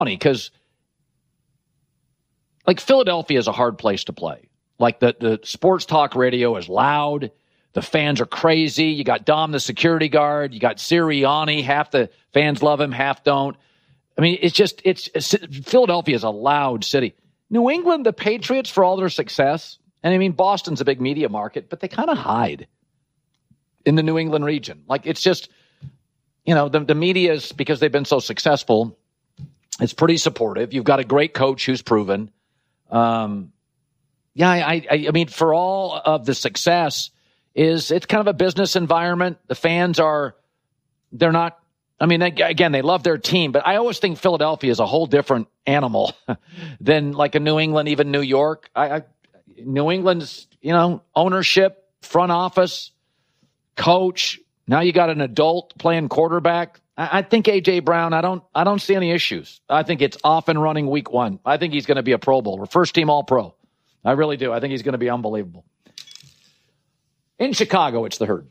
funny because, like, Philadelphia is a hard place to play. Like, the sports talk radio is loud. The fans are crazy. You got Dom, the security guard. You got Sirianni. Half the fans love him, half don't. I mean, Philadelphia is a loud city. New England, the Patriots, for all their success, and I mean, Boston's a big media market, but they kind of hide in the New England region. Like, it's just, the media is, because they've been so successful, it's pretty supportive. You've got a great coach who's proven. I mean, for all of the success, it's kind of a business environment. The fans they're not, I mean, again, they love their team, but I always think Philadelphia is a whole different animal than like a New England, even New York. New England's, ownership, front office, coach. Now you got an adult playing quarterback. I think A.J. Brown, I don't see any issues. I think it's off and running week 1. I think he's going to be a Pro Bowler, first team All-Pro. I really do. I think he's going to be unbelievable. In Chicago, it's the Herd.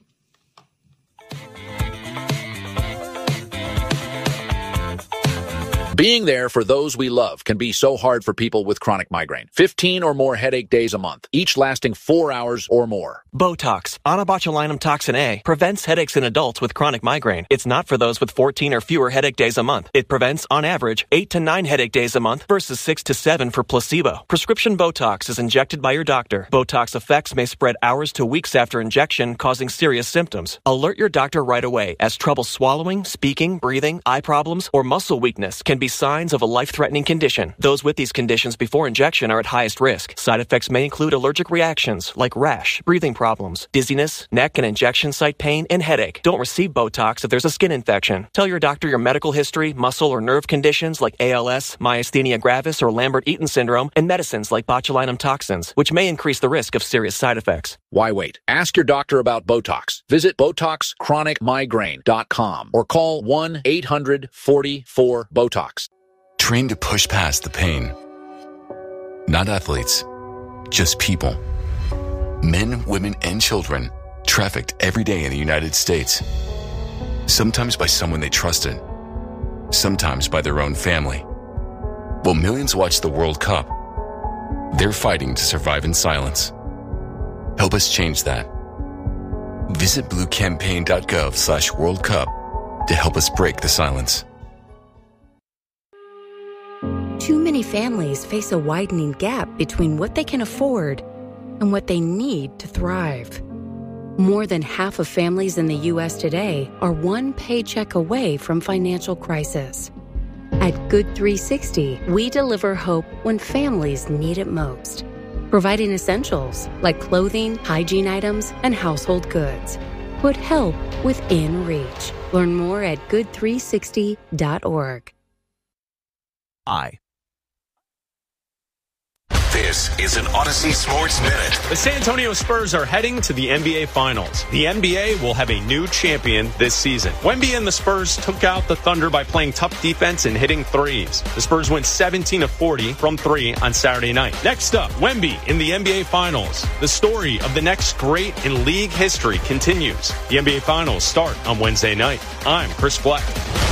Being there for those we love can be so hard for people with chronic migraine. 15 or more headache days a month, each lasting 4 hours or more. Botox, onabotulinum toxin A, prevents headaches in adults with chronic migraine. It's not for those with 14 or fewer headache days a month. It prevents, on average, 8 to 9 headache days a month versus 6 to 7 for placebo. Prescription Botox is injected by your doctor. Botox effects may spread hours to weeks after injection, causing serious symptoms. Alert your doctor right away, as trouble swallowing, speaking, breathing, eye problems, or muscle weakness can be signs of a life-threatening condition. Those with these conditions before injection are at highest risk. Side effects may include allergic reactions like rash, breathing problems, dizziness, neck and injection site pain, and headache. Don't receive Botox if there's a skin infection. Tell your doctor your medical history, muscle or nerve conditions like ALS, myasthenia gravis, or Lambert-Eaton syndrome, and medicines like botulinum toxins, which may increase the risk of serious side effects. Why wait? Ask your doctor about Botox. Visit BotoxChronicMigraine.com or call 1-800-44-BOTOX. Train to push past the pain. Not athletes, just people. Men, women, and children trafficked every day in the United States. Sometimes by someone they trusted, sometimes by their own family. While millions watch the World Cup, they're fighting to survive in silence. Help us change that. Visit bluecampaign.gov/World Cup to help us break the silence. Too many families face a widening gap between what they can afford and what they need to thrive. More than half of families in the U.S. today are one paycheck away from financial crisis. At Good 360, we deliver hope when families need it most, providing essentials like clothing, hygiene items, and household goods. Put help within reach. Learn more at good360.org. This is an Odyssey Sports Minute. The San Antonio Spurs are heading to the NBA Finals. The NBA will have a new champion this season. Wemby and the Spurs took out the Thunder by playing tough defense and hitting threes. The Spurs went 17 of 40 from 3 on Saturday night. Next up, Wemby in the NBA Finals. The story of the next great in league history continues. The NBA Finals start on Wednesday night. I'm Chris Fleck.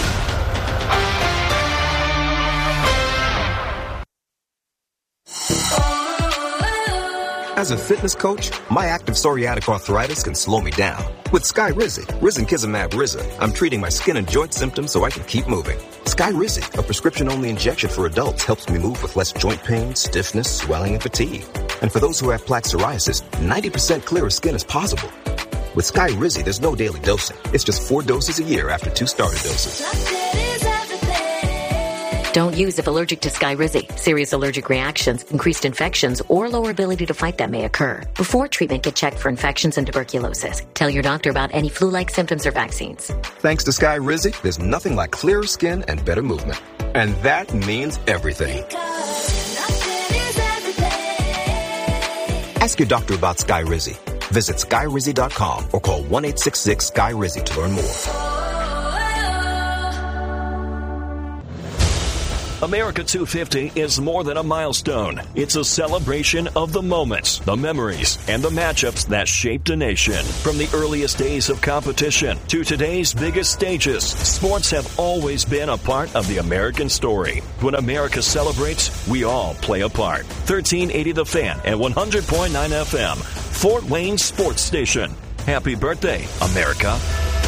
As a fitness coach, my active psoriatic arthritis can slow me down. With Skyrizi, risankizumab Riza, I'm treating my skin and joint symptoms so I can keep moving. Skyrizi, a prescription-only injection for adults, helps me move with less joint pain, stiffness, swelling, and fatigue. And for those who have plaque psoriasis, 90% clearer skin is possible. With Skyrizi, there's no daily dosing. It's just 4 doses a year after 2 starter doses. Don't use if allergic to Skyrizi. Serious allergic reactions, increased infections, or lower ability to fight them may occur. Before treatment, get checked for infections and tuberculosis. Tell your doctor about any flu-like symptoms or vaccines. Thanks to Skyrizi, there's nothing like clearer skin and better movement. And that means everything. Ask your doctor about Skyrizi. Visit Skyrizi.com or call 1-866-SKY-RIZI to learn more. America 250 is more than a milestone. It's a celebration of the moments, the memories, and the matchups that shaped a nation. From the earliest days of competition to today's biggest stages, sports have always been a part of the American story. When America celebrates, we all play a part. 1380 The Fan and 100.9 FM, Fort Wayne Sports Station. Happy birthday, America.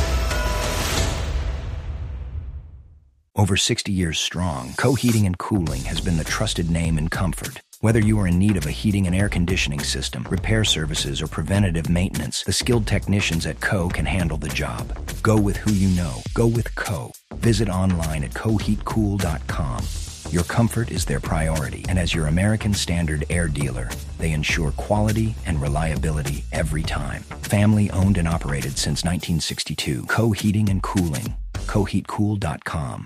Over 60 years strong, Co Heating and Cooling has been the trusted name in comfort. Whether you are in need of a heating and air conditioning system, repair services, or preventative maintenance, the skilled technicians at Co can handle the job. Go with who you know. Go with Co. Visit online at coheatcool.com. Your comfort is their priority, and as your American Standard air dealer, they ensure quality and reliability every time. Family owned and operated since 1962. Co Heating and Cooling. coheatcool.com.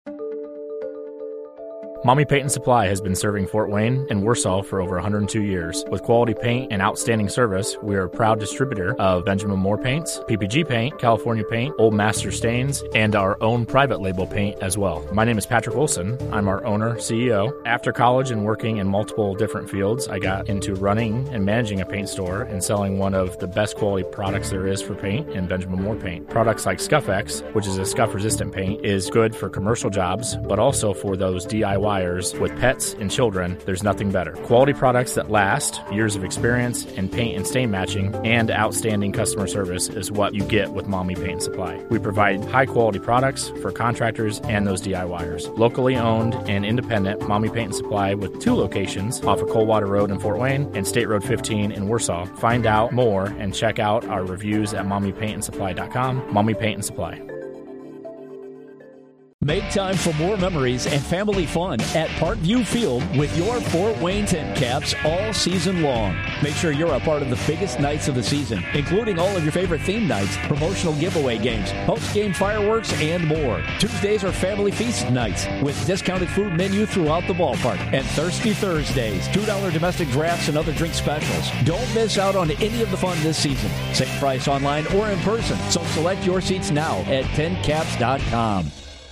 Mommy Paint and Supply has been serving Fort Wayne and Warsaw for over 102 years. With quality paint and outstanding service, we are a proud distributor of Benjamin Moore Paints, PPG Paint, California Paint, Old Master Stains, and our own private label paint as well. My name is Patrick Wilson. I'm our owner, CEO. After college and working in multiple different fields, I got into running and managing a paint store and selling one of the best quality products there is for paint in Benjamin Moore Paint. Products like Scuff-X, which is a scuff-resistant paint, is good for commercial jobs, but also for those DIY with pets and children. There's nothing better. Quality products that last, years of experience in paint and stain matching, and outstanding customer service is what you get with Mommy Paint and Supply. We provide high quality products for contractors and those DIYers. Locally owned and independent Mommy Paint and Supply with 2 locations off of Coldwater Road in Fort Wayne and State Road 15 in Warsaw. Find out more and check out our reviews at mommypaintandsupply.com. Mommy Paint and Supply. Make time for more memories and family fun at Parkview Field with your Fort Wayne TinCaps all season long. Make sure you're a part of the biggest nights of the season, including all of your favorite theme nights, promotional giveaway games, post-game fireworks, and more. Tuesdays are family feast nights with discounted food menu throughout the ballpark. And Thirsty Thursdays, $2 domestic drafts and other drink specials. Don't miss out on any of the fun this season. Same price online or in person. So select your seats now at tincaps.com.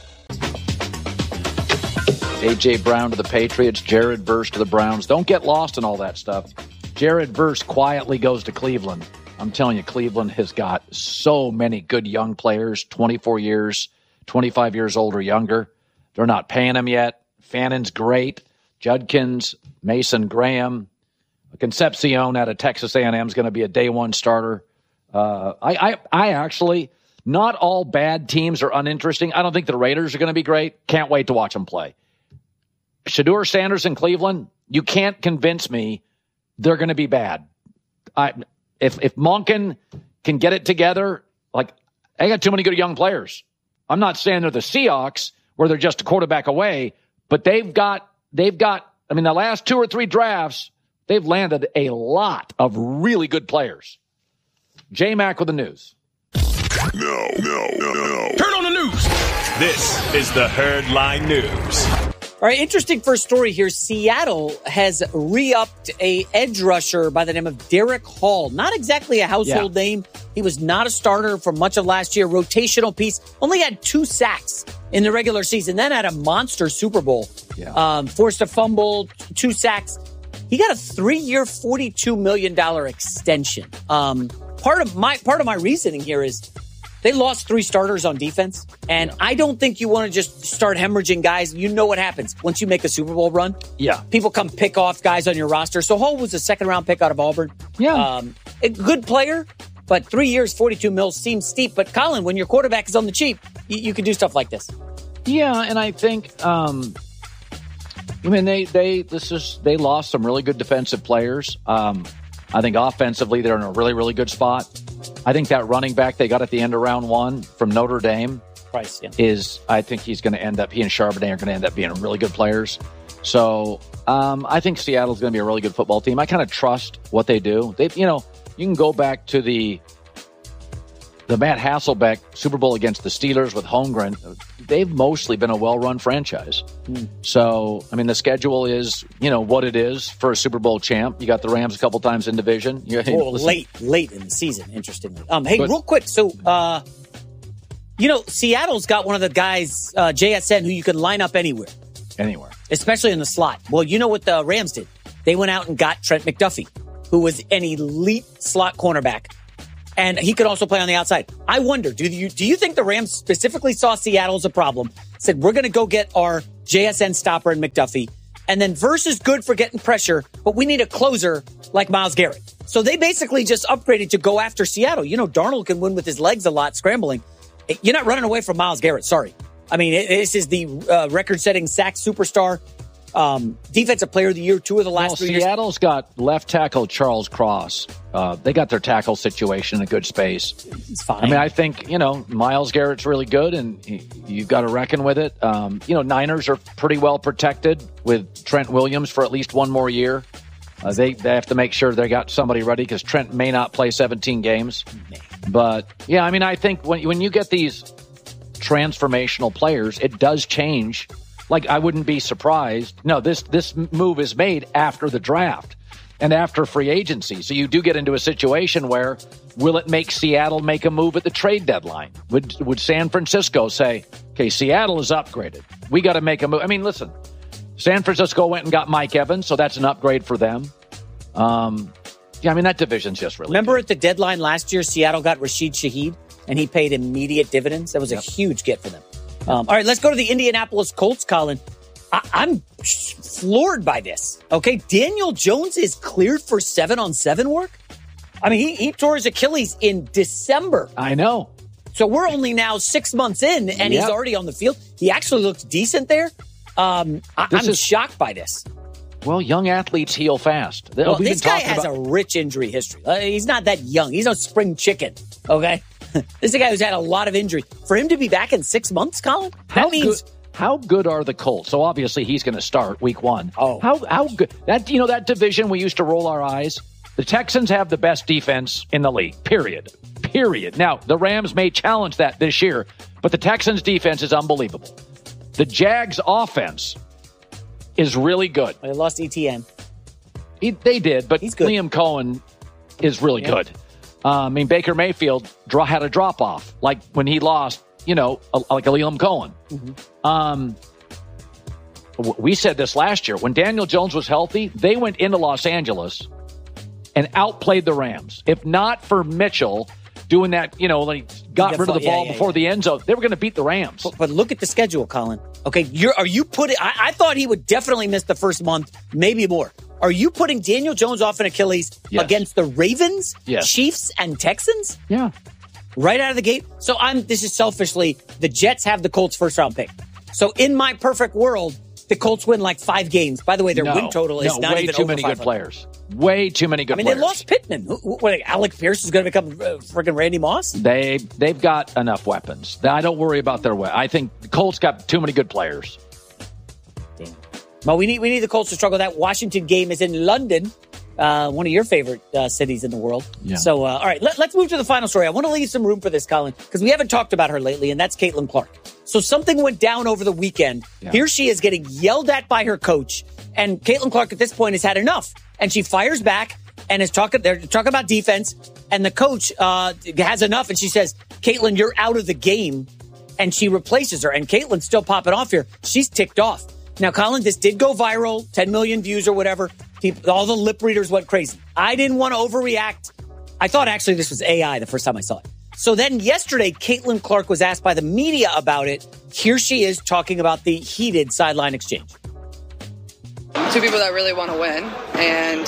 A.J. Brown to the Patriots, Jared Verse to the Browns. Don't get lost in all that stuff. Jared Verse quietly goes to Cleveland. I'm telling you, Cleveland has got so many good young players, 24 years, 25 years old or younger. They're not paying him yet. Fannon's great. Judkins, Mason Graham, Concepcion out of Texas A&M is going to be a day one starter. I actually, not all bad teams are uninteresting. I don't think the Raiders are going to be great. Can't wait to watch them play. Shedeur Sanders in Cleveland, you can't convince me they're going to be bad. If Monken can get it together, like, they got too many good young players. I'm not saying they're the Seahawks where they're just a quarterback away, but they've got, I mean, the last 2 or 3 drafts, they've landed a lot of really good players. J-Mac with the news. No. Turn on the news. This is the Herdline News. All right, interesting first story here. Seattle has re-upped a edge rusher by the name of Derek Hall. Not exactly a household name. He was not a starter for much of last year. Rotational piece. Only had 2 sacks in the regular season. Then had a monster Super Bowl. Forced a fumble, 2 sacks. He got a 3-year, $42 million extension. Part of my reasoning here is they lost 3 starters on defense, and I don't think you want to just start hemorrhaging guys. You know what happens once you make a Super Bowl run. Yeah. People come pick off guys on your roster. So Hall was a second-round pick out of Auburn. Yeah. A good player, but 3 years, $42 million seems steep. But, Colin, when your quarterback is on the cheap, you can do stuff like this. Yeah, and I think, I mean, they lost some really good defensive players. I think offensively they're in a really, really good spot. I think that running back they got at the end of round 1 from Notre Dame Price, I think he's going to end up, he and Charbonnet are going to end up being really good players. So I think Seattle's going to be a really good football team. I kind of trust what they do. You can go back to the Matt Hasselbeck Super Bowl against the Steelers with Holmgren. They've mostly been a well-run franchise. So, I mean, the schedule is, what it is for a Super Bowl champ. You got the Rams a couple times in division. Late in the season, interestingly. Real quick. So, Seattle's got one of the guys, JSN, who you can line up anywhere. anywhere. Especially in the slot. Well, you know what the Rams did? They went out and got Trent McDuffie, who was an elite slot cornerback. And he could also play on the outside. I wonder, do you think the Rams specifically saw Seattle as a problem, said, we're going to go get our JSN stopper and McDuffie, and then Verse is good for getting pressure, but we need a closer like Myles Garrett. So they basically just upgraded to go after Seattle. You know, Darnold can win with his legs a lot, scrambling. You're not running away from Myles Garrett, sorry. I mean, this is the record-setting sack superstar. Defensive player of the year, 2 of the last 3 years. Seattle's got left tackle Charles Cross. They got their tackle situation in a good space. It's fine. I mean, I think, Myles Garrett's really good, and you've got to reckon with it. Niners are pretty well protected with Trent Williams for at least one more year. They have to make sure they got somebody ready because Trent may not play 17 games. But, yeah, I mean, I think when you get these transformational players, it does change. Like, I wouldn't be surprised. No, this move is made after the draft and after free agency. So you do get into a situation where, will it make Seattle make a move at the trade deadline? Would San Francisco say, okay, Seattle is upgraded, we got to make a move? I mean, listen, San Francisco went and got Mike Evans, so that's an upgrade for them. Yeah, I mean, that division's just really Remember good. At the deadline last year, Seattle got Rashid Shaheed, and he paid immediate dividends. That was a huge get for them. All right, let's go to the Indianapolis Colts, Colin. I'm floored by this. Okay, Daniel Jones is cleared for 7-on-7 work. I mean, he tore his Achilles in December. I know. So we're only now 6 months in, and he's already on the field. He actually looked decent there. I'm shocked by this. Well, young athletes heal fast. Well, this guy has a rich injury history. He's not that young. He's no spring chicken, okay? This is a guy who's had a lot of injury. For him to be back in 6 months, Colin, how good are the Colts? So obviously he's going to start week 1. Oh, how good that division we used to roll our eyes. The Texans have the best defense in the league. Period. Now the Rams may challenge that this year, but the Texans' defense is unbelievable. The Jags' offense is really good. They lost Etienne. They did, but he's good. Liam Cohen is really good. I mean, Baker Mayfield had a drop-off, like when he lost, like a Liam Cohen. Mm-hmm. We said this last year. When Daniel Jones was healthy, they went into Los Angeles and outplayed the Rams. If not for Mitchell doing that, got rid of the ball before the end zone, they were going to beat the Rams. But look at the schedule, Colin. Okay, are you putting... I thought he would definitely miss the first month, maybe more. Are you putting Daniel Jones off an Achilles against the Ravens, Chiefs, and Texans? Yeah. Right out of the gate? So this is selfishly, the Jets have the Colts first round pick. So in my perfect world, the Colts win like 5 games. By the way, their win total is not even over 500. Way too many good players. Way too many good players. They lost Pittman. Alec Pierce is going to become freaking Randy Moss? They've got enough weapons. I don't worry about their way. I think the Colts got too many good players. Well, we need the Colts to struggle. That Washington game is in London, one of your favorite cities in the world. Yeah. So, all right, let's move to the final story. I want to leave some room for this, Colin, because we haven't talked about her lately, and that's Caitlin Clark. So something went down over the weekend. Yeah. Here she is getting yelled at by her coach, and Caitlin Clark at this point has had enough, and she fires back and is talking about defense, and the coach has enough, and she says, Caitlin, you're out of the game, and she replaces her, and Caitlin's still popping off here. She's ticked off. Now, Colin, this did go viral, 10 million views or whatever. All the lip readers went crazy. I didn't want to overreact. I thought actually this was AI the first time I saw it. So then yesterday, Caitlin Clark was asked by the media about it. Here she is talking about the heated sideline exchange. 2 people that really want to win. And,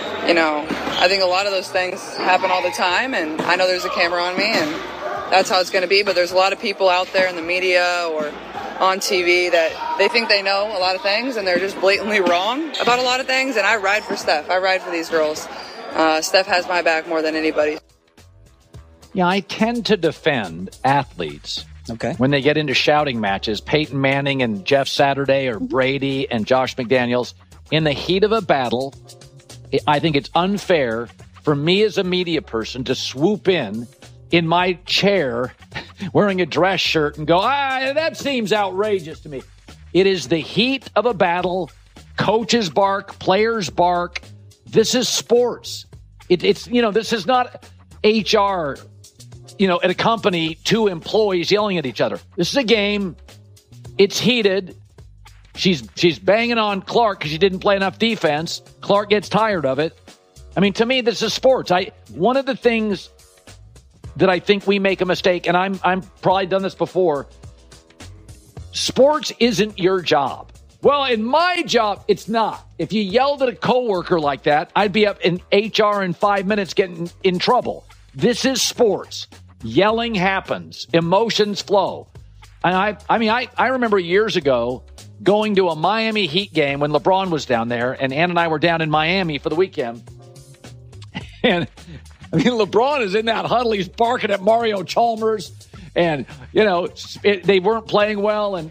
I think a lot of those things happen all the time. And I know there's a camera on me and that's how it's going to be. But there's a lot of people out there in the media or on TV that they think they know a lot of things and they're just blatantly wrong about a lot of things. And I ride for Steph. I ride for these girls. Steph has my back more than anybody. Yeah, I tend to defend athletes when they get into shouting matches. Peyton Manning and Jeff Saturday or Brady and Josh McDaniels. In the heat of a battle, I think it's unfair for me as a media person to swoop in my chair wearing a dress shirt and go, that seems outrageous to me. It is the heat of a battle. Coaches bark, players bark. This is sports. It's this is not HR, at a company, 2 employees yelling at each other. This is a game. It's heated. She's banging on Clark because she didn't play enough defense. Clark gets tired of it. I mean, to me, this is sports. One of the things that I think we make a mistake, and I'm probably done this before, sports isn't your job. Well, in my job, it's not. If you yelled at a coworker like that, I'd be up in HR in 5 minutes getting in trouble. This is sports. Yelling happens. Emotions flow. And I remember years ago going to a Miami Heat game when LeBron was down there, and Ann and I were down in Miami for the weekend. And I mean, LeBron is in that huddle. He's barking at Mario Chalmers, and they weren't playing well. And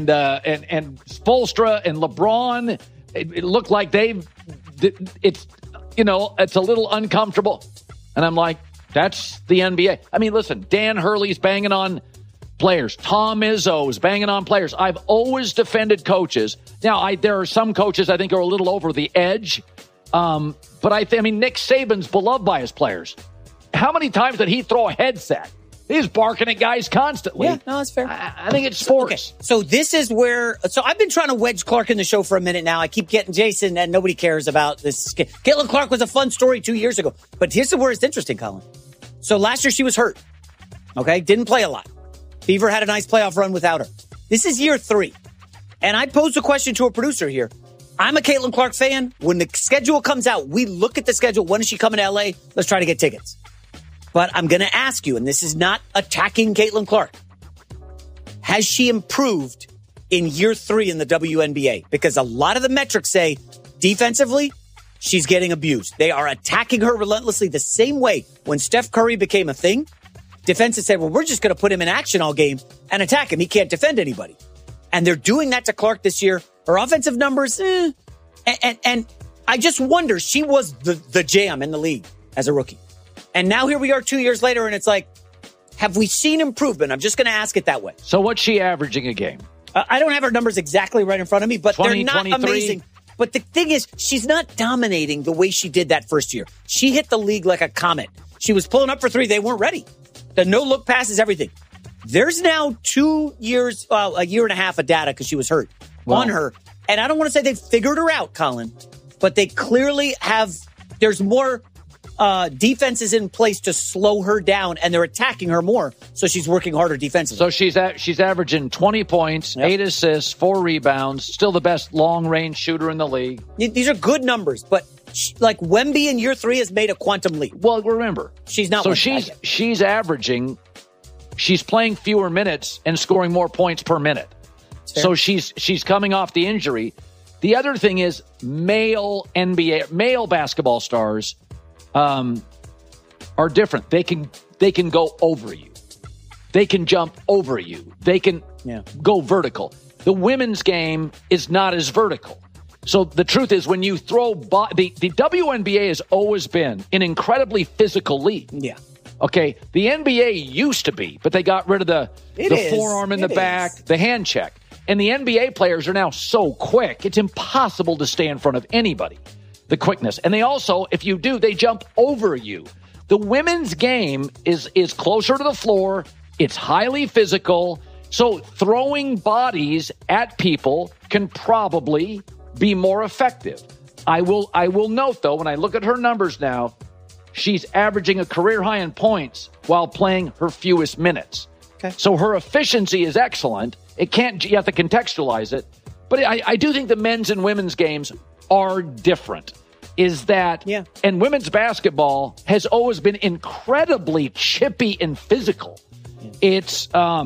Spoelstra and LeBron, it looked like it's a little uncomfortable. And I'm like, that's the NBA. I mean, listen, Dan Hurley's banging on players. Tom Izzo's banging on players. I've always defended coaches. Now, there are some coaches I think are a little over the edge. But I mean, Nick Saban's beloved by his players. How many times did he throw a headset? He's barking at guys constantly. Yeah, no, that's fair. I think it's sports. Okay, so this is where... So I've been trying to wedge Clark in the show for a minute now. I keep getting Jason, and nobody cares about this. Caitlin Clark was a fun story 2 years ago. But here's where it's interesting, Colin. So last year she was hurt. Okay? Didn't play a lot. Beaver had a nice playoff run without her. This is year 3. And I posed a question to a producer here. I'm a Caitlin Clark fan. When the schedule comes out, we look at the schedule. When is she coming to L.A.? Let's try to get tickets. But I'm going to ask you, and this is not attacking Caitlin Clark. Has she improved in year 3 in the WNBA? Because a lot of the metrics say defensively, she's getting abused. They are attacking her relentlessly the same way when Steph Curry became a thing. Defenses said, well, we're just going to put him in action all game and attack him. He can't defend anybody. And they're doing that to Clark this year. Her offensive numbers, And I just wonder, she was the jam in the league as a rookie. And now here we are 2 years later, and it's like, have we seen improvement? I'm just going to ask it that way. So what's she averaging a game? I don't have her numbers exactly right in front of me, but 20, they're not 23. amazing. But the thing is, she's not dominating the way she did that first year. She hit the league like a comet. She was pulling up for three. They weren't ready. The no-look pass is everything. There's now 2 years, a year and a half of data because she was hurt on her. And I don't want to say they've figured her out, Colin, but they clearly have. There's more defenses in place to slow her down, and they're attacking her more, so she's working harder defensively. So she's averaging 20 points, 8 assists, 4 rebounds, still the best long-range shooter in the league. These are good numbers, but like Wemby in year 3 has made a quantum leap. Well, remember, she's not. So she's averaging. She's playing fewer minutes and scoring more points per minute. So she's coming off the injury. The other thing is male basketball stars are different. They can go over you. They can jump over you. They can go vertical. The women's game is not as vertical. So the truth is, when you throw the WNBA has always been an incredibly physical league. Yeah. Okay, the NBA used to be, but they got rid of the forearm in the back, the hand check. And the NBA players are now so quick, it's impossible to stay in front of anybody, the quickness. And they also, if you do, they jump over you. The women's game is closer to the floor. It's highly physical. So throwing bodies at people can probably be more effective. I will note, though, when I look at her numbers now, she's averaging a career high in points while playing her fewest minutes. Okay. So her efficiency is excellent. You have to contextualize it. But I do think the men's and women's games are different. And women's basketball has always been incredibly chippy and physical. It's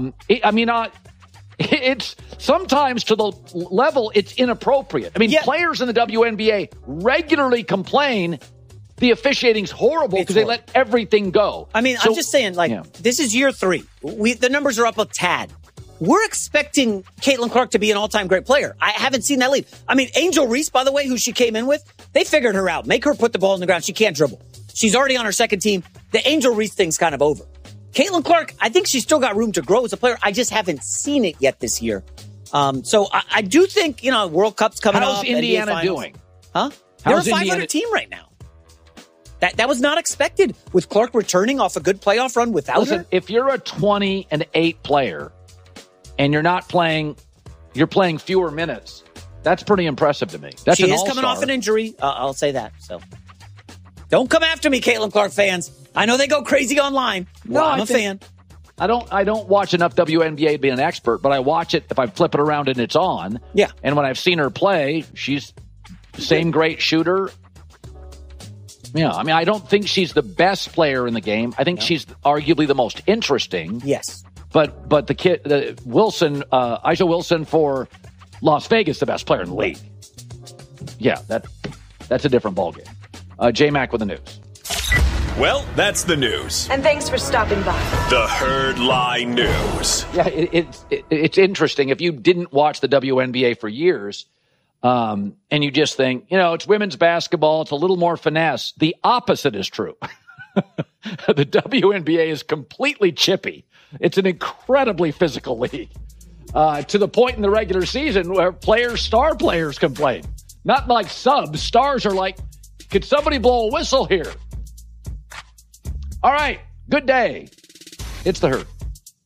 sometimes to the level it's inappropriate. I mean, players in the WNBA regularly complain the officiating's horrible because they let everything go. I mean, I'm just saying, this is year 3. The numbers are up a tad. We're expecting Caitlin Clark to be an all-time great player. I haven't seen that leap. I mean, Angel Reese, by the way, who she came in with, they figured her out. Make her put the ball in the ground. She can't dribble. She's already on her second team. The Angel Reese thing's kind of over. Caitlin Clark, I think she's still got room to grow as a player. I just haven't seen it yet this year. So I do think, World Cup's coming up. How's Indiana doing? Huh? They're a 500 team right now. That was not expected with Clark returning off a good playoff run without her. If you're a 20-8 player and you're not playing you're playing fewer minutes. That's pretty impressive to me. That's she an is all-star. coming off an injury. I'll say that. So don't come after me, Caitlin Clark fans. I know they go crazy online. Well, I'm a fan. I don't watch enough WNBA to be an expert, but I watch it if I flip it around and it's on. Yeah. And when I've seen her play, she's the same great shooter. Yeah, I mean, I don't think she's the best player in the game. I think she's arguably the most interesting. Yes. But the kid, Wilson, Aisha Wilson for Las Vegas, the best player in the league. Yeah, that's a different ballgame. J-Mac with the news. Well, that's the news. And thanks for stopping by. The Herd Lie News. Yeah, it's interesting. If you didn't watch the WNBA for years, and you just think, it's women's basketball, it's a little more finesse. The opposite is true. The WNBA is completely chippy. It's an incredibly physical league. To the point in the regular season where star players complain. Not like subs. Stars are like, could somebody blow a whistle here? All right, good day. It's the Herd.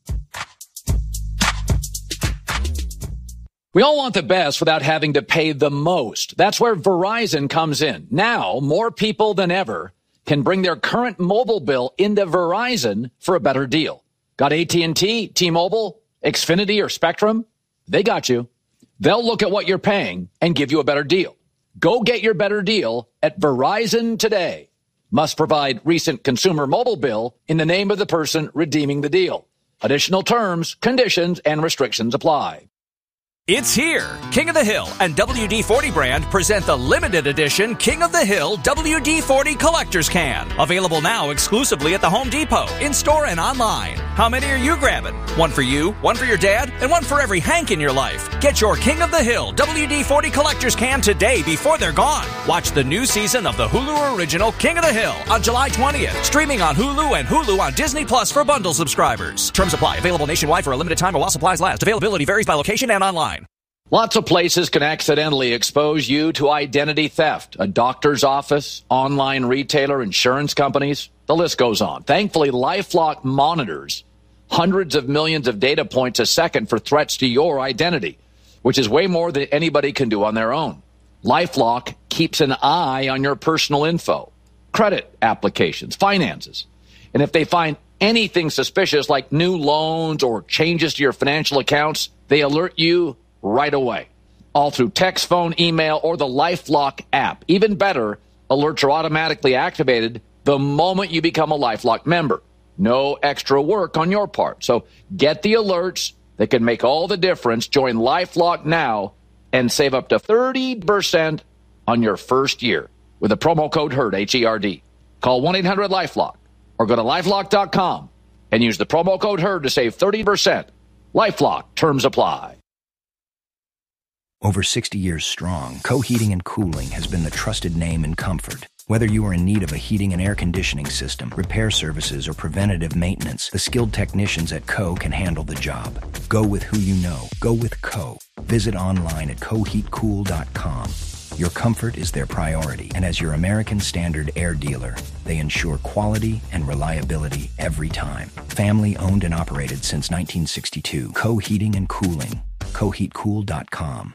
We all want the best without having to pay the most. That's where Verizon comes in. Now, more people than ever can bring their current mobile bill into Verizon for a better deal. Got AT&T, T-Mobile, Xfinity, or Spectrum? They got you. They'll look at what you're paying and give you a better deal. Go get your better deal at Verizon today. Must provide recent consumer mobile bill in the name of the person redeeming the deal. Additional terms, conditions, and restrictions apply. It's here. King of the Hill and WD-40 brand present the limited edition King of the Hill WD-40 Collector's Can. Available now exclusively at the Home Depot, in-store and online. How many are you grabbing? One for you, one for your dad, and one for every Hank in your life. Get your King of the Hill WD-40 Collector's Can today before they're gone. Watch the new season of the Hulu original King of the Hill on July 20th. Streaming on Hulu and Hulu on Disney Plus for bundle subscribers. Terms apply. Available nationwide for a limited time while supplies last. Availability varies by location and online. Lots of places can accidentally expose you to identity theft. A doctor's office, online retailer, insurance companies. The list goes on. Thankfully, LifeLock monitors hundreds of millions of data points a second for threats to your identity, which is way more than anybody can do on their own. LifeLock keeps an eye on your personal info, credit applications, finances. And if they find anything suspicious like new loans or changes to your financial accounts, they alert you right away, all through text, phone, email, or the LifeLock app. Even better, alerts are automatically activated the moment you become a LifeLock member. No extra work on your part. So get the alerts that can make all the difference. Join LifeLock now and save up to 30% on your first year with the promo code HERD, H-E-R-D. Call 1-800-LifeLock or go to LifeLock.com and use the promo code HERD to save 30%. LifeLock. Terms apply. Over 60 years strong, Co-Heating and Cooling has been the trusted name in comfort. Whether you are in need of a heating and air conditioning system, repair services, or preventative maintenance, the skilled technicians at Co can handle the job. Go with who you know. Go with Co. Visit online at coheatcool.com. Your comfort is their priority, and as your American Standard air dealer, they ensure quality and reliability every time. Family owned and operated since 1962. Co-Heating and Cooling. coheatcool.com.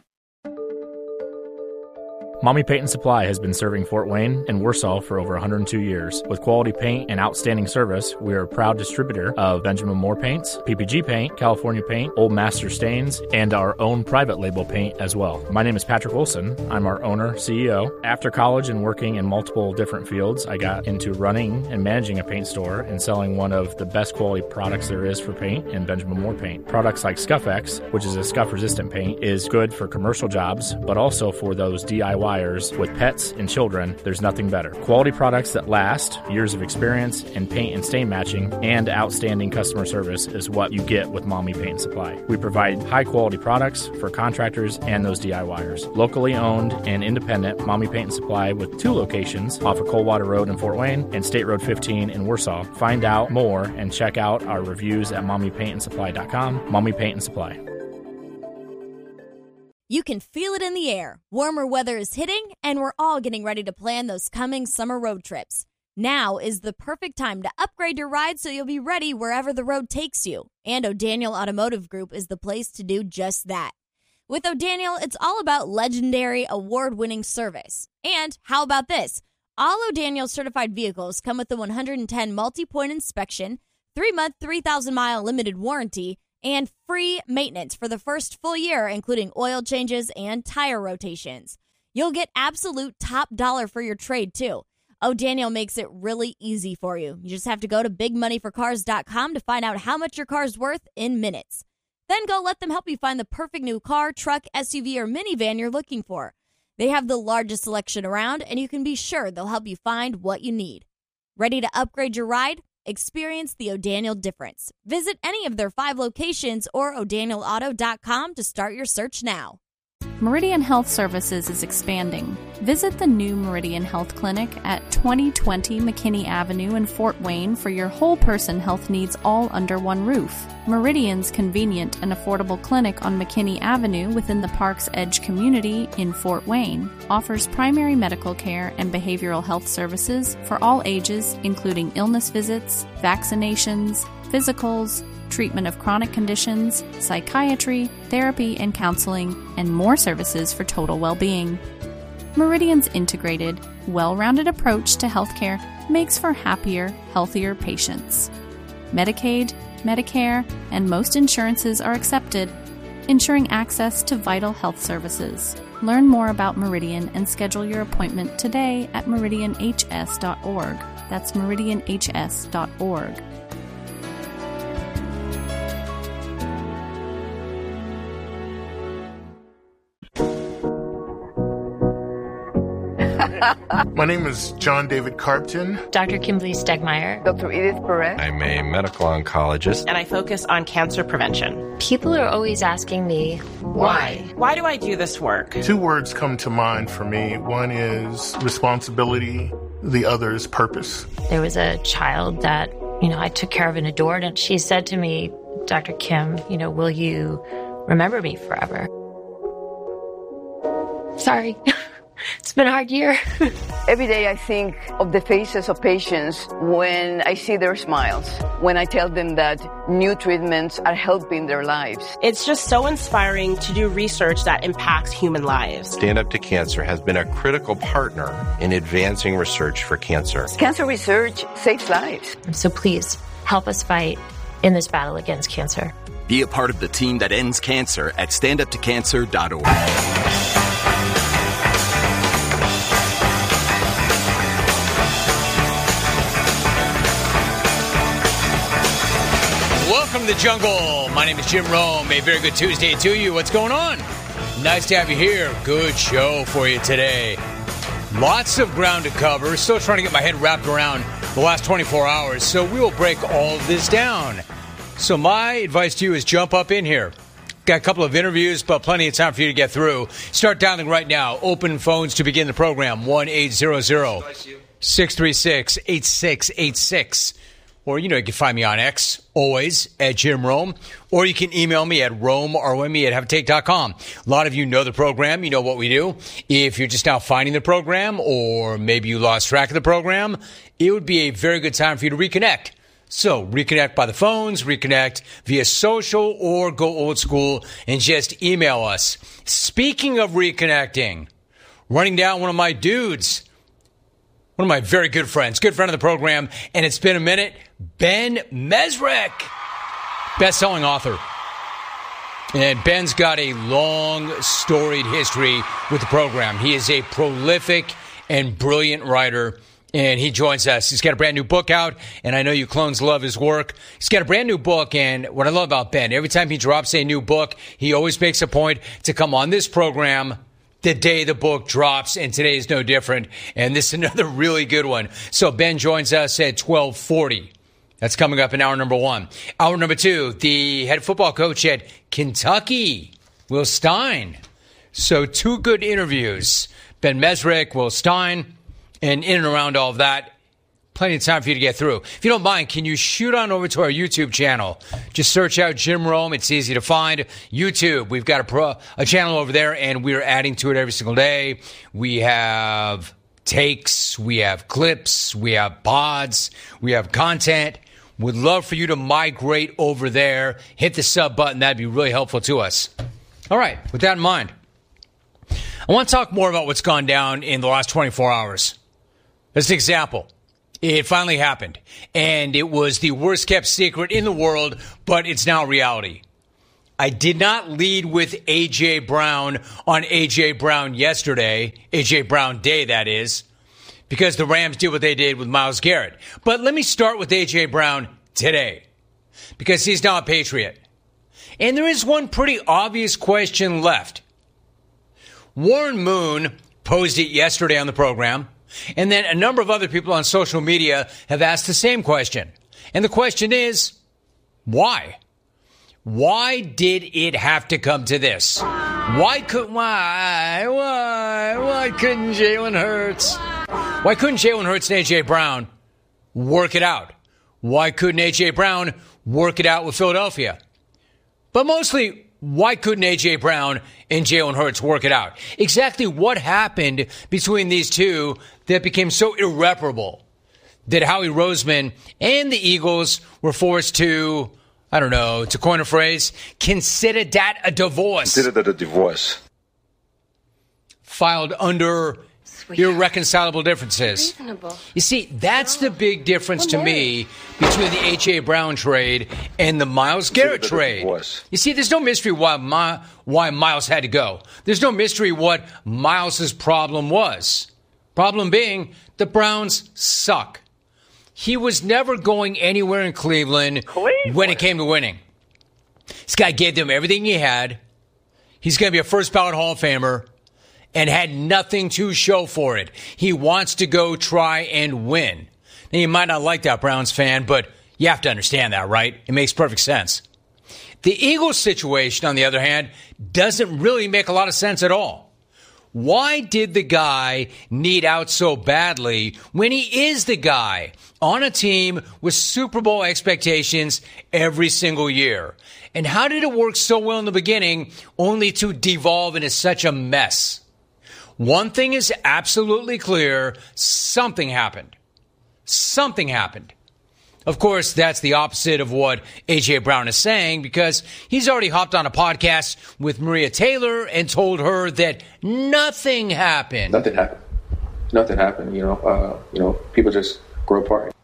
Mommy Paint and Supply has been serving Fort Wayne and Warsaw for over 102 years. With quality paint and outstanding service, we are a proud distributor of Benjamin Moore paints, PPG paint, California paint, Old Master stains, and our own private label paint as well. My name is Patrick Wilson. I'm our owner, CEO. After college and working in multiple different fields, I got into running and managing a paint store and selling one of the best quality products there is for paint in Benjamin Moore paint. Products like Scuff-X, which is a scuff-resistant paint, is good for commercial jobs, but also for those DIY with pets and children. There's nothing better. Quality products that last, years of experience in paint and stain matching, and outstanding customer service is what you get with Mommy Paint and Supply. We provide high quality products for contractors and those DIYers. Locally owned and independent, Mommy Paint and Supply with 2 locations off of Coldwater Road in Fort Wayne and State Road 15 in Warsaw. Find out more and check out our reviews at mommypaintandsupply.com. Mommy Paint and Supply. You can feel it in the air. Warmer weather is hitting, and we're all getting ready to plan those coming summer road trips. Now is the perfect time to upgrade your ride so you'll be ready wherever the road takes you. And O'Daniel Automotive Group is the place to do just that. With O'Daniel, it's all about legendary, award-winning service. And how about this? All O'Daniel certified vehicles come with a 110 multi-point inspection, 3-month, 3,000-mile limited warranty, and free maintenance for the first full year, including oil changes and tire rotations. You'll get absolute top dollar for your trade, too. O'Daniel makes it really easy for you. You just have to go to bigmoneyforcars.com to find out how much your car's worth in minutes. Then go let them help you find the perfect new car, truck, SUV, or minivan you're looking for. They have the largest selection around, and you can be sure they'll help you find what you need. Ready to upgrade your ride? Experience the O'Daniel difference. Visit any of their 5 locations or o'danielauto.com to start your search now. Meridian Health Services is expanding. Visit the new Meridian Health Clinic at 2020 McKinney Avenue in Fort Wayne for your whole-person health needs all under one roof. Meridian's convenient and affordable clinic on McKinney Avenue within the Park's Edge community in Fort Wayne offers primary medical care and behavioral health services for all ages, including illness visits, vaccinations, physicals, treatment of chronic conditions, psychiatry, therapy and counseling, and more services for total well-being. Meridian's integrated, well-rounded approach to healthcare makes for happier, healthier patients. Medicaid, Medicare, and most insurances are accepted, ensuring access to vital health services. Learn more about Meridian and schedule your appointment today at meridianhs.org. That's meridianhs.org. My name is John David Carpton. Dr. Kimberly Stegmeyer. Dr. Edith Perret. I'm a medical oncologist. And I focus on cancer prevention. People are always asking me, why? Why do I do this work? 2 words come to mind for me. One is responsibility. The other is purpose. There was a child that, I took care of and adored, and she said to me, Dr. Kim, will you remember me forever? Sorry. It's been a hard year. Every day I think of the faces of patients when I see their smiles, when I tell them that new treatments are helping their lives. It's just so inspiring to do research that impacts human lives. Stand Up to Cancer has been a critical partner in advancing research for cancer. Cancer research saves lives. So please help us fight in this battle against cancer. Be a part of the team that ends cancer at standuptocancer.org. Welcome to the jungle. My name is Jim Rome. A very good Tuesday to you. What's going on? Nice to have you here. Good show for you today. Lots of ground to cover. Still trying to get my head wrapped around the last 24 hours, so we will break all of this down. So my advice to you is jump up in here. Got a couple of interviews, but plenty of time for you to get through. Start dialing right now. Open phones to begin the program. 1-800-636-8686. Or, you can find me on X, always, at Jim Rome. Or you can email me at RomeRome@haveatake.com. A lot of you know the program. You know what we do. If you're just now finding the program, or maybe you lost track of the program, it would be a very good time for you to reconnect. So reconnect by the phones, reconnect via social, or go old school and just email us. Speaking of reconnecting, running down one of my dudes, one of my very good friends, good friend of the program, and it's been a minute, Ben Mezrich, best-selling author. And Ben's got a long, storied history with the program. He is a prolific and brilliant writer, and he joins us. He's got a brand new book out, and I know you clones love his work. He's got a brand new book, and what I love about Ben, every time he drops a new book, he always makes a point to come on this program the day the book drops, and today is no different. And this is another really good one. So Ben joins us at 12:40. That's coming up in hour number 1. Hour number 2, the head football coach at Kentucky, Will Stein. So 2 good interviews. Ben Mezrich, Will Stein, and in and around all of that, plenty of time for you to get through. If you don't mind, can you shoot on over to our YouTube channel? Just search out Jim Rome. It's easy to find. YouTube, we've got a channel over there, and we're adding to it every single day. We have takes, we have clips, we have pods, we have content. Would love for you to migrate over there. Hit the sub button. That'd be really helpful to us. All right, with that in mind, I want to talk more about what's gone down in the last 24 hours. As an example, it finally happened, and it was the worst-kept secret in the world, but it's now reality. I did not lead with A.J. Brown on A.J. Brown yesterday, A.J. Brown Day, that is, because the Rams did what they did with Myles Garrett. But let me start with A.J. Brown today, because he's now a Patriot. And there is one pretty obvious question left. Warren Moon posed it yesterday on the program, and then a number of other people on social media have asked the same question. And the question is, why? Why did it have to come to this? Why couldn't Jalen Hurts? Why couldn't Jalen Hurts and A.J. Brown work it out? Why couldn't A.J. Brown work it out with Philadelphia? But mostly, why couldn't A.J. Brown and Jalen Hurts work it out? Exactly what happened between these two that became so irreparable that Howie Roseman and the Eagles were forced to, I don't know, to coin a phrase, consider that a divorce. Consider that a divorce. Filed under irreconcilable differences. Reasonable. You see, that's the big difference to me between the A.J. Brown trade and the Myles Garrett trade. You see, there's no mystery why Myles had to go. There's no mystery what Myles' problem was. Problem being, the Browns suck. He was never going anywhere in Cleveland when it came to winning. This guy gave them everything he had. He's going to be a first ballot Hall of Famer and had nothing to show for it. He wants to go try and win. Now, you might not like that, Browns fan, but you have to understand that, right? It makes perfect sense. The Eagles situation, on the other hand, doesn't really make a lot of sense at all. Why did the guy need out so badly when he is the guy on a team with Super Bowl expectations every single year? And how did it work so well in the beginning only to devolve into such a mess? One thing is absolutely clear. Something happened. Something happened. Of course, that's the opposite of what A.J. Brown is saying, because he's already hopped on a podcast with Maria Taylor and told her that nothing happened. Nothing happened. Nothing happened. People just grow apart.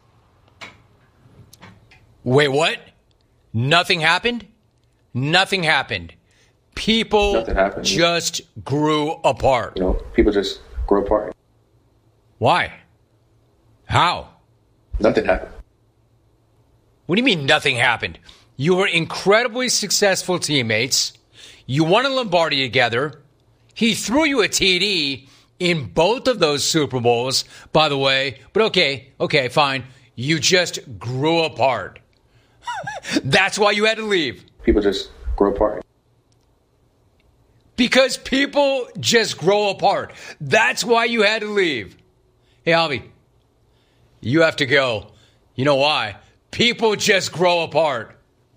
Wait, what? Nothing happened? Nothing happened. People just grew apart. People just grow apart. Why? How? Nothing happened. What do you mean nothing happened? You were incredibly successful teammates. You won a Lombardi together. He threw you a TD in both of those Super Bowls, by the way. But okay, fine. You just grew apart. That's why you had to leave. People just grow apart. Because people just grow apart. That's why you had to leave. Hey, Alvy, you have to go. You know why? People just grow apart.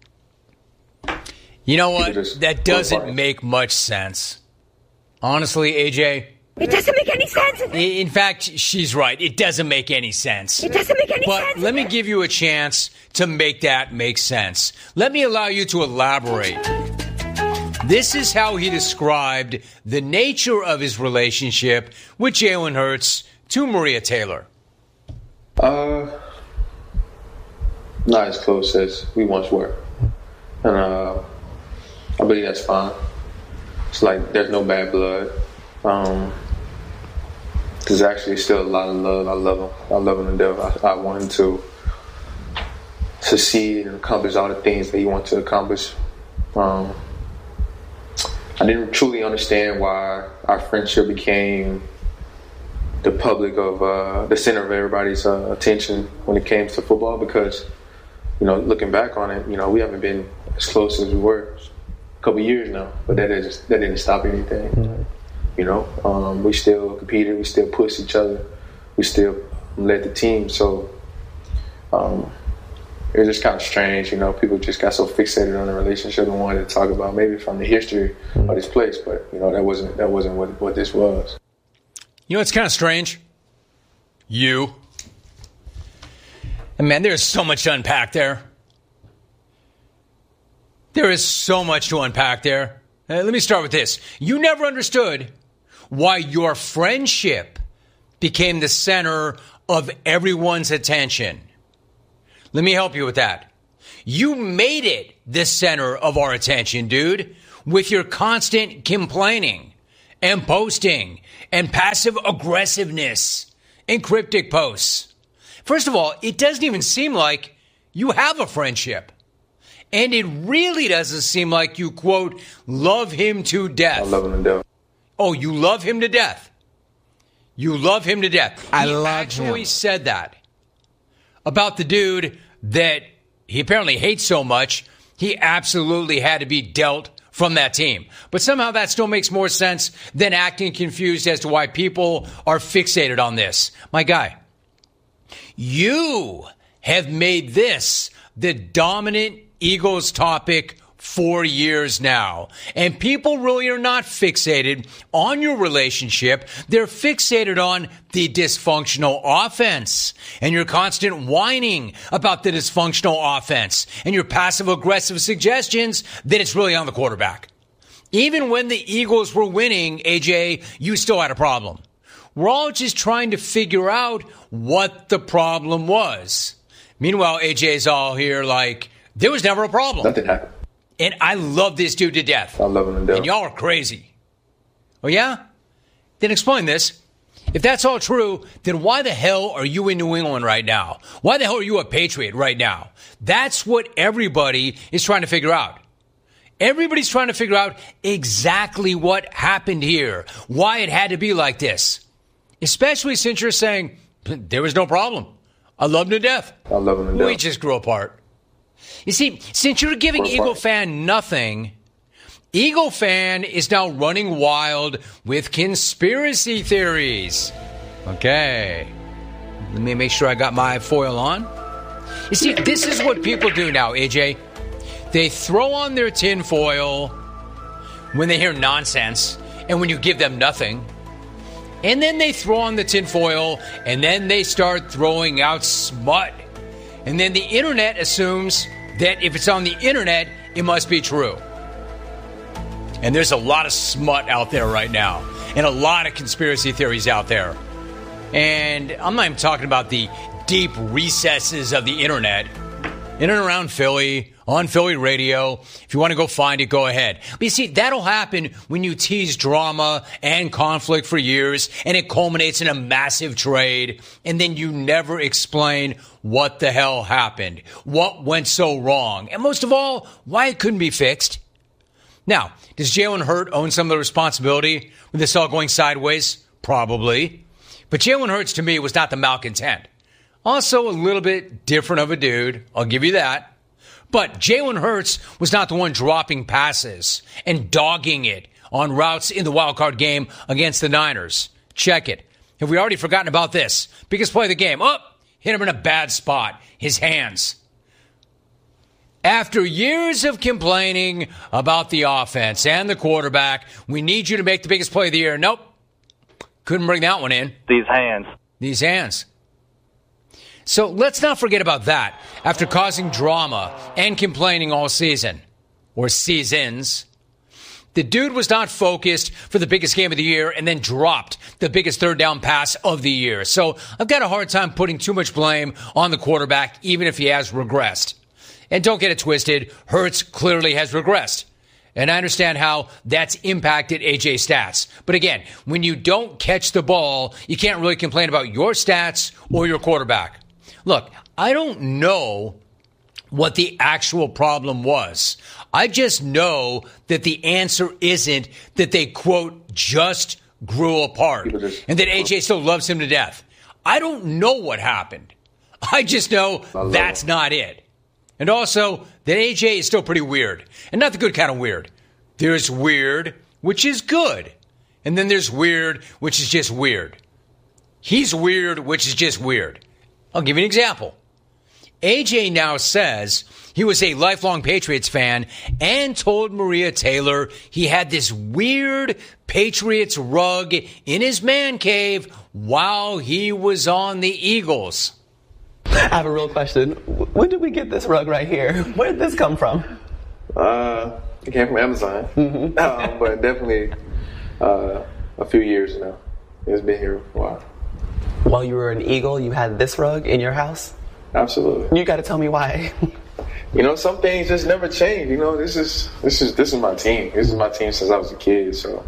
You know what? That doesn't make much sense. Honestly, AJ. It doesn't make any sense. In fact, she's right. It doesn't make any sense. It doesn't make any sense. But let me give you a chance to make that make sense. Let me allow you to elaborate. This is how he described the nature of his relationship with Jalen Hurts to Maria Taylor. Not as close as we once were. And I believe that's fine. It's like there's no bad blood. There's actually still a lot of love. I love him. I love him to death. I want him to succeed and accomplish all the things that he wants to accomplish. I didn't truly understand why our friendship became the public of the center of everybody's attention when it came to football, because looking back on it, we haven't been as close as we were a couple of years now, but that didn't stop anything. Mm-hmm. We still competed, we still pushed each other, we still led the team. So it was just kind of strange, people just got so fixated on the relationship and wanted to talk about maybe from the history of this place, but that wasn't what this was. It's kind of strange. And man, there's so much to unpack there. There is so much to unpack there. Let me start with this. You never understood why your friendship became the center of everyone's attention. Let me help you with that. You made it the center of our attention, dude, with your constant complaining and posting and passive aggressiveness and cryptic posts. First of all, it doesn't even seem like you have a friendship. And it really doesn't seem like you, quote, love him to death. I love him to death. Oh, you love him to death. You love him to death. I love him. He actually said that about the dude that he apparently hates so much, he absolutely had to be dealt from that team. But somehow that still makes more sense than acting confused as to why people are fixated on this. My guy, you have made this the dominant Eagles topic for years now. And people really are not fixated on your relationship. They're fixated on the dysfunctional offense and your constant whining about the dysfunctional offense and your passive aggressive suggestions that it's really on the quarterback. Even when the Eagles were winning, AJ, you still had a problem. We're all just trying to figure out what the problem was. Meanwhile, AJ's all here like, there was never a problem. Nothing happened. And I love this dude to death. I love him to death. And y'all are crazy. Oh, yeah? Then explain this. If that's all true, then why the hell are you in New England right now? Why the hell are you a Patriot right now? That's what everybody is trying to figure out. Everybody's trying to figure out exactly what happened here, why it had to be like this. Especially since you're saying, there was no problem. I love him to death. I love him to death. We just grew apart. You see, since you're giving Eagle Fan nothing, Eagle Fan is now running wild with conspiracy theories. Okay. Let me make sure I got my foil on. You see, this is what people do now, AJ. They throw on their tinfoil when they hear nonsense and when you give them nothing. And then they throw on the tinfoil and then they start throwing out smut. And then the internet assumes that if it's on the internet, it must be true. And there's a lot of smut out there right now. And a lot of conspiracy theories out there. And I'm not even talking about the deep recesses of the internet. In and around Philly, on Philly radio. If you want to go find it, go ahead. But you see, that'll happen when you tease drama and conflict for years, and it culminates in a massive trade, and then you never explain what the hell happened, what went so wrong, and most of all, why it couldn't be fixed. Now, does Jalen Hurts own some of the responsibility with this all going sideways? Probably. But Jalen Hurts, to me, was not the malcontent. Also a little bit different of a dude. I'll give you that. But Jalen Hurts was not the one dropping passes and dogging it on routes in the wildcard game against the Niners. Check it. Have we already forgotten about this? Biggest play of the game. Oh, hit him in a bad spot. His hands. After years of complaining about the offense and the quarterback, we need you to make the biggest play of the year. Nope. Couldn't bring that one in. These hands. These hands. So let's not forget about that. After causing drama and complaining all season, or seasons, the dude was not focused for the biggest game of the year and then dropped the biggest third down pass of the year. So I've got a hard time putting too much blame on the quarterback, even if he has regressed. And don't get it twisted, Hurts clearly has regressed. And I understand how that's impacted AJ's stats. But again, when you don't catch the ball, you can't really complain about your stats or your quarterback. Look, I don't know what the actual problem was. I just know that the answer isn't that they, quote, just grew apart and that AJ still loves him to death. I don't know what happened. I just know that's not it. And also that AJ is still pretty weird, and not the good kind of weird. There's weird, which is good. And then there's weird, which is just weird. He's weird, which is just weird. I'll give you an example. AJ now says he was a lifelong Patriots fan and told Maria Taylor he had this weird Patriots rug in his man cave while he was on the Eagles. I have a real question. When did we get this rug right here? Where did this come from? It came from Amazon. But definitely a few years now. It's been here for a while. While you were an Eagle, you had this rug in your house? Absolutely. You got to tell me why. Some things just never change. This is my team. This is my team since I was a kid. So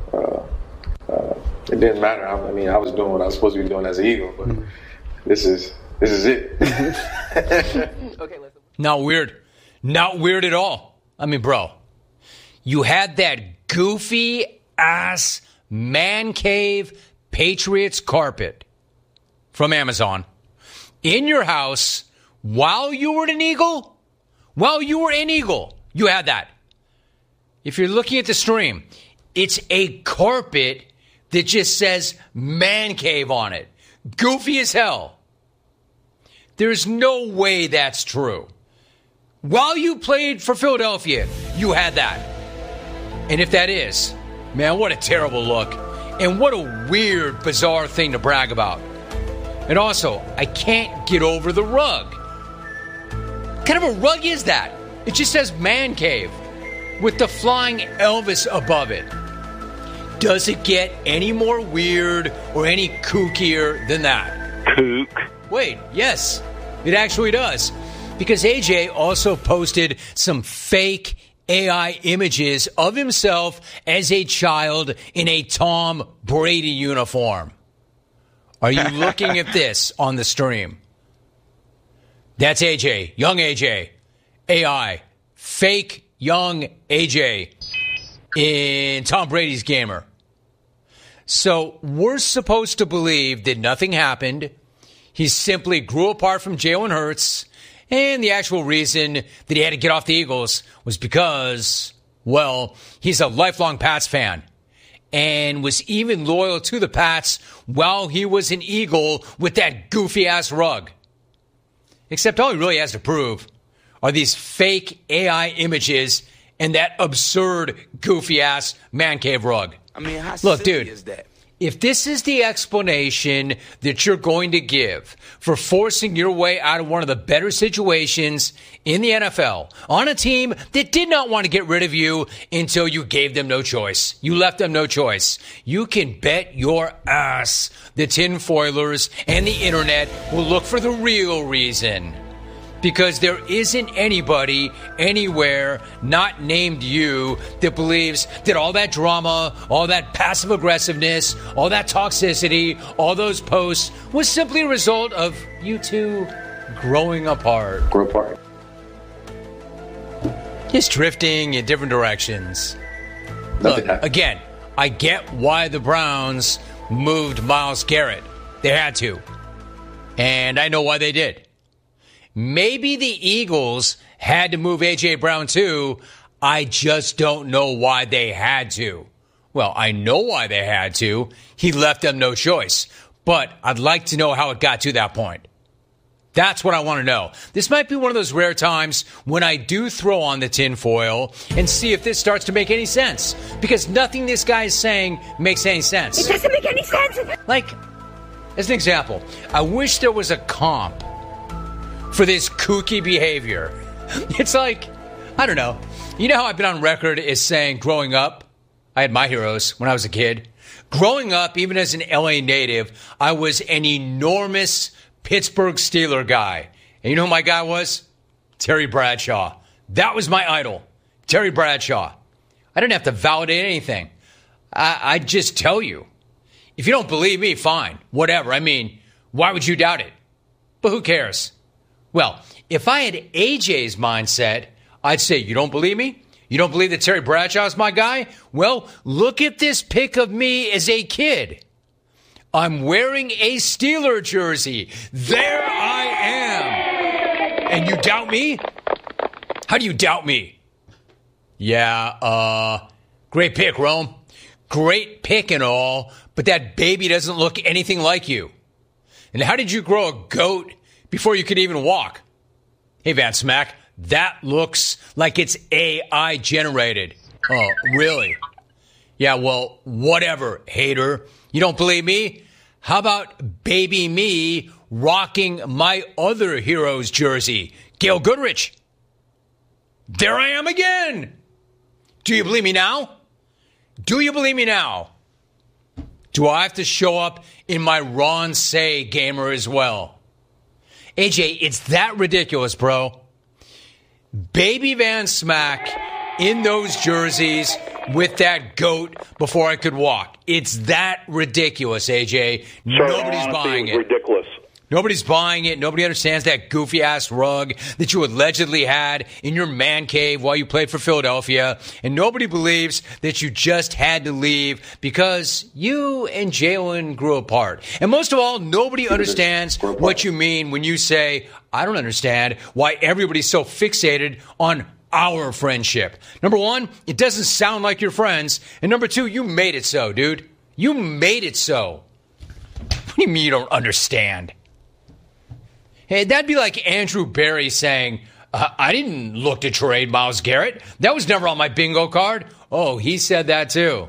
it didn't matter. I was doing what I was supposed to be doing as an Eagle, but this is it. Okay, listen. Not weird. Not weird at all. I mean, bro, you had that goofy ass man cave Patriots carpet from Amazon in your house while you were an Eagle. While you were an Eagle, you had that. If you're looking at the stream, it's a carpet that just says man cave on it. Goofy as hell. There's no way that's true. While you played for Philadelphia, you had that. And if that is, man, what a terrible look. And what a weird, bizarre thing to brag about. And also, I can't get over the rug. What kind of a rug is that? It just says man cave with the flying Elvis above it. Does it get any more weird or any kookier than that? Kook. Wait, yes, it actually does. Because AJ also posted some fake AI images of himself as a child in a Tom Brady uniform. Are you looking at this on the stream? That's AJ, young AJ, AI, fake young AJ in Tom Brady's gamer. So we're supposed to believe that nothing happened. He simply grew apart from Jalen Hurts. And the actual reason that he had to get off the Eagles was because, well, he's a lifelong Pats fan and was even loyal to the Pats while he was an Eagle with that goofy-ass rug. Except all he really has to prove are these fake AI images and that absurd, goofy-ass man cave rug. I mean, how Look, silly dude, is that? if this is the explanation that you're going to give for forcing your way out of one of the better situations in the NFL on a team that did not want to get rid of you until you gave them no choice, you left them no choice, you can bet your ass the tinfoilers and the internet will look for the real reason. Because there isn't anybody anywhere not named you that believes that all that drama, all that passive aggressiveness, all that toxicity, all those posts was simply a result of you two growing apart. Grow apart. Just drifting in different directions. Look, again, I get why the Browns moved Myles Garrett. They had to. And I know why they did. Maybe the Eagles had to move A.J. Brown too. I just don't know why they had to. Well, I know why they had to. He left them no choice. But I'd like to know how it got to that point. That's what I want to know. This might be one of those rare times when I do throw on the tinfoil and see if this starts to make any sense. Because nothing this guy is saying makes any sense. It doesn't make any sense. Like, as an example, I wish there was a comp for this kooky behavior. It's like, I don't know. You know how I've been on record as saying growing up, I had my heroes when I was a kid. Growing up, even as an LA native, I was an enormous Pittsburgh Steeler guy. And you know who my guy was? Terry Bradshaw. That was my idol. Terry Bradshaw. I didn't have to validate anything. I'd just tell you. If you don't believe me, fine. Whatever. I mean, why would you doubt it? But who cares? Well, if I had AJ's mindset, I'd say, you don't believe me? You don't believe that Terry Bradshaw's my guy? Well, look at this pic of me as a kid. I'm wearing a Steeler jersey. There I am. And you doubt me? How do you doubt me? Yeah, great pick, Rome. Great pick and all, but that baby doesn't look anything like you. And how did you grow a goat before you could even walk? Hey, Van Smack, that looks like it's AI generated. Oh, really? Yeah, well, whatever, hater. You don't believe me? How about baby me rocking my other hero's jersey, Gail Goodrich? There I am again. Do you believe me now? Do you believe me now? Do I have to show up in my Ron Say gamer as well? AJ, it's that ridiculous, bro. Baby Van Smack in those jerseys with that goat before I could walk. It's that ridiculous, AJ. Nobody's buying it. Ridiculous. Nobody's buying it. Nobody understands that goofy-ass rug that you allegedly had in your man cave while you played for Philadelphia. And nobody believes that you just had to leave because you and Jalen grew apart. And most of all, nobody understands what you mean when you say, I don't understand why everybody's so fixated on our friendship. Number one, it doesn't sound like you're friends. And number two, you made it so, dude. You made it so. What do you mean you don't understand? Hey, that'd be like Andrew Barry saying, I didn't look to trade Myles Garrett. That was never on my bingo card. Oh, he said that too.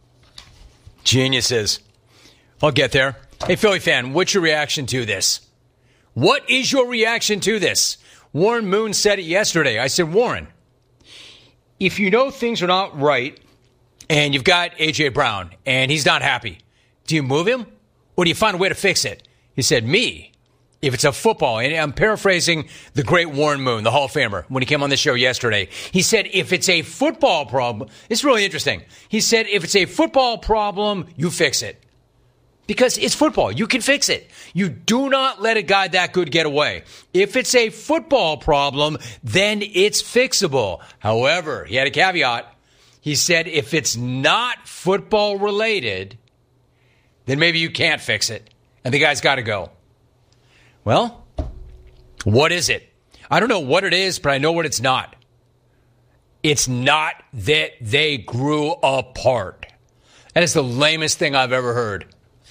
Geniuses. I'll get there. Hey, Philly fan, what's your reaction to this? What is your reaction to this? Warren Moon said it yesterday. I said, Warren, if you know things are not right and you've got A.J. Brown and he's not happy, do you move him or do you find a way to fix it? He said, me. If it's a football, and I'm paraphrasing the great Warren Moon, the Hall of Famer, when he came on the show yesterday. He said, if it's a football problem, it's really interesting. He said, if it's a football problem, you fix it. Because it's football. You can fix it. You do not let a guy that good get away. If it's a football problem, then it's fixable. However, he had a caveat. He said, if it's not football related, then maybe you can't fix it. And the guy's got to go. Well, what is it? I don't know what it is, but I know what it's not. It's not that they grew apart. That is the lamest thing I've ever heard.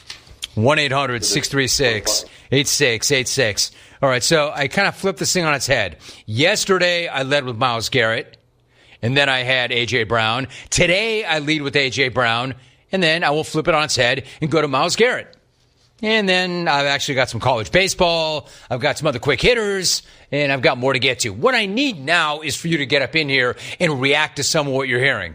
1-800-636-8686. All right, so I kind of flipped this thing on its head. Yesterday, I led with Myles Garrett, and then I had A.J. Brown. Today, I lead with A.J. Brown, and then I will flip it on its head and go to Myles Garrett. And then I've actually got some college baseball. I've got some other quick hitters, and I've got more to get to. What I need now is for you to get up in here and react to some of what you're hearing.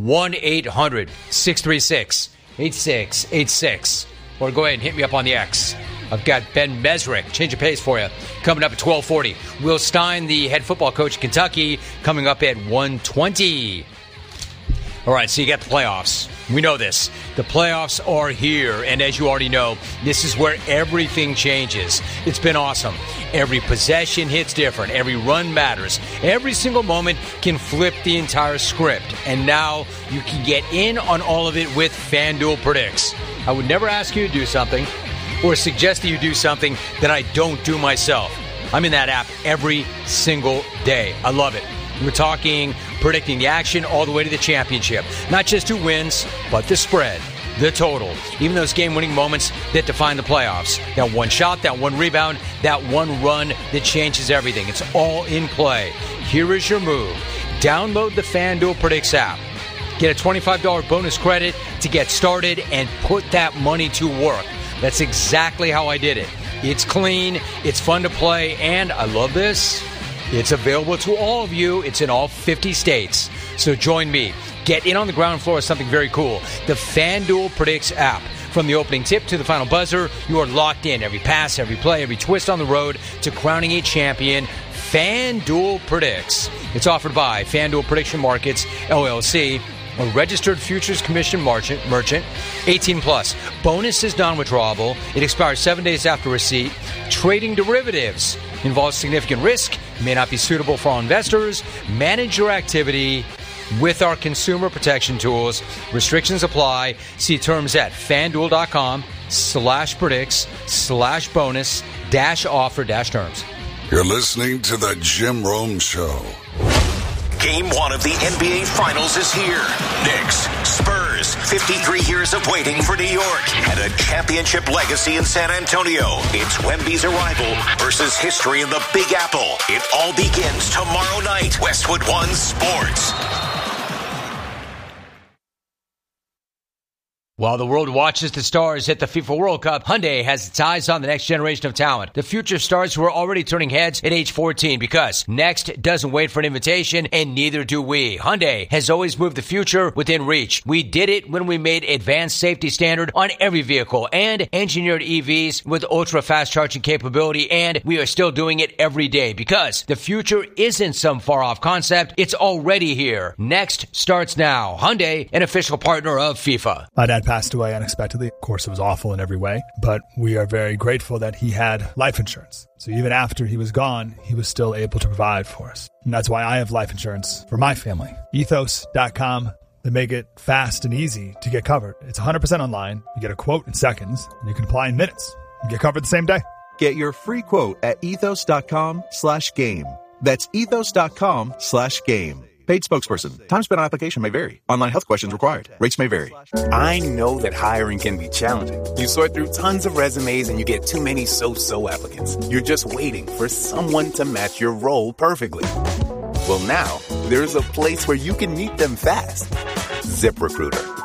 1-800-636-8686. Or go ahead and hit me up on the X. I've got Ben Mesrick, change of pace for you, coming up at 12:40. Will Stein, the head football coach of Kentucky, coming up at 1:20. All right, so you got the playoffs. We know this. The playoffs are here, and as you already know, this is where everything changes. It's been awesome. Every possession hits different. Every run matters. Every single moment can flip the entire script. And now you can get in on all of it with FanDuel Predicts. I would never ask you to do something or suggest that you do something that I don't do myself. I'm in that app every single day. I love it. We're talking predicting the action all the way to the championship. Not just who wins, but the spread, the total, even those game-winning moments that define the playoffs. That one shot, that one rebound, that one run that changes everything. It's all in play. Here is your move. Download the FanDuel Predicts app. Get a $25 bonus credit to get started and put that money to work. That's exactly how I did it. It's clean, it's fun to play, and I love this. It's available to all of you. It's in all 50 states. So join me. Get in on the ground floor of something very cool. The FanDuel Predicts app. From the opening tip to the final buzzer, you are locked in. Every pass, every play, every twist on the road to crowning a champion. FanDuel Predicts. It's offered by FanDuel Prediction Markets, LLC, a registered futures commission merchant, 18 plus. Bonus is non-withdrawable. It expires 7 days after receipt. Trading derivatives involves significant risk, may not be suitable for all investors. Manage your activity with our consumer protection tools. Restrictions apply. See terms at FanDuel.com/predicts/bonus-offer-terms. You're listening to the Jim Rome Show. Game 1 of the NBA Finals is here. Knicks, Spurs, 53 years of waiting for New York, and a championship legacy in San Antonio. It's Wemby's arrival versus history in the Big Apple. It all begins tomorrow night. Westwood One Sports. While the world watches the stars at the FIFA World Cup, Hyundai has its eyes on the next generation of talent. The future stars who are already turning heads at age 14 because next doesn't wait for an invitation, and neither do we. Hyundai has always moved the future within reach. We did it when we made advanced safety standard on every vehicle and engineered EVs with ultra-fast charging capability, and we are still doing it every day because the future isn't some far-off concept. It's already here. Next starts now. Hyundai, an official partner of FIFA. My dad passed away unexpectedly. Of course, it was awful in every way, but we are very grateful that he had life insurance. So even after he was gone, he was still able to provide for us. And that's why I have life insurance for my family. Ethos.com. They make it fast and easy to get covered. It's 100% online. You get a quote in seconds, and you can apply in minutes. You get covered the same day. Get your free quote at ethos.com/game. That's ethos.com/game. Paid spokesperson. Time spent on application may vary. Online health questions required. Rates may vary. I know that hiring can be challenging. You sort through tons of resumes and you get too many so-so applicants. You're just waiting for someone to match your role perfectly. Well, now there's a place where you can meet them fast. ZipRecruiter.